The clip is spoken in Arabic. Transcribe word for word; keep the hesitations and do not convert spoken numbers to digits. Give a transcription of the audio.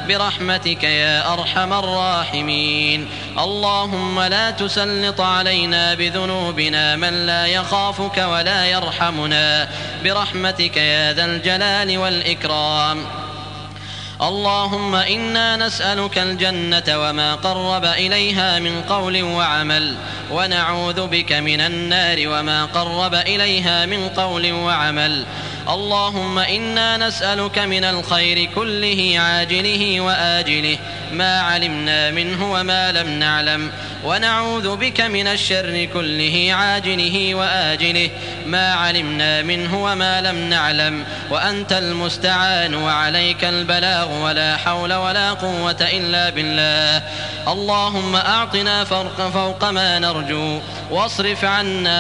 برحمتك يا أرحم الراحمين. اللهم لا تسلط علينا بذنوبنا من لا يخافك ولا يرحمنا برحمتك يا ذا الجلال والإكرام. اللهم إنا نسألك الجنة وما قرب إليها من قول وعمل، ونعوذ بك من النار وما قرب إليها من قول وعمل. اللهم إنا نسألك من الخير كله عاجله وآجله ما علمنا منه وما لم نعلم، ونعوذ بك من الشر كله عاجله وآجله ما علمنا منه وما لم نعلم، وأنت المستعان وعليك البلاغ ولا حول ولا قوة إلا بالله. اللهم أعطنا فوق ما نرجو واصرف عنا